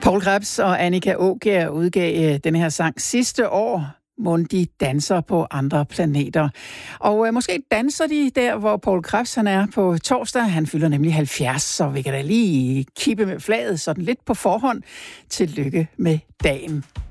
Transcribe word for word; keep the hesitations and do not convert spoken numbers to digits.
Poul Krebs og Annika Aakjær udgav den her sang sidste år. Mon de danser på andre planeter. Og øh, måske danser de der, hvor Poul Krebs han er på torsdag. Han fylder nemlig halvfjerds, så vi kan da lige kippe med flaget sådan lidt på forhånd. Tillykke med dagen.